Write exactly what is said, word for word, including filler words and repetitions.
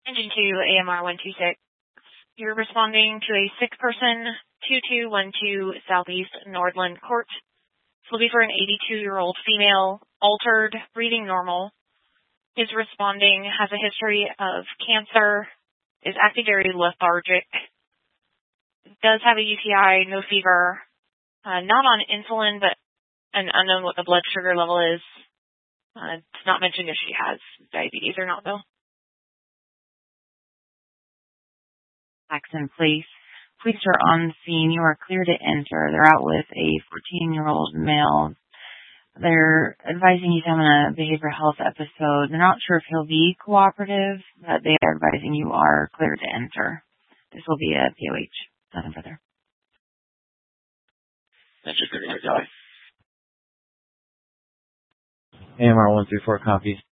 Engine two, A M R one two six. You're responding to a sick person, two two one two Southeast Nordland Court. This will be for an eighty-two-year-old female, altered, breathing normal. Is responding, has a history of cancer, is acting very lethargic, does have a U T I, no fever, uh, not on insulin, but an unknown what the blood sugar level is. Uh, it's not mentioned if she has diabetes or not, though. Jackson Police. Police are on the scene. You are clear to enter. They're out with a fourteen-year-old male. They're advising he's having a behavioral health episode. They're not sure if he'll be cooperative, but they are advising you are clear to enter. This will be a P O H. Nothing further. That's just a guy. A M R one three four copies.